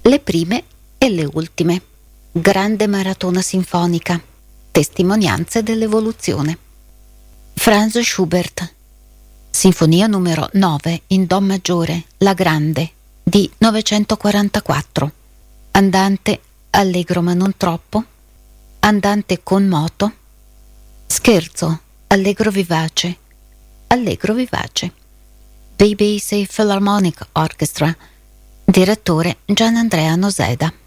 le prime e le ultime. Grande maratona sinfonica, testimonianze dell'evoluzione. Franz Schubert, Sinfonia numero 9 in Do maggiore, La Grande, di 944. Andante allegro ma non troppo, andante con moto, scherzo allegro vivace, allegro vivace. BBC Philharmonic Orchestra, direttore Gian Andrea Noseda.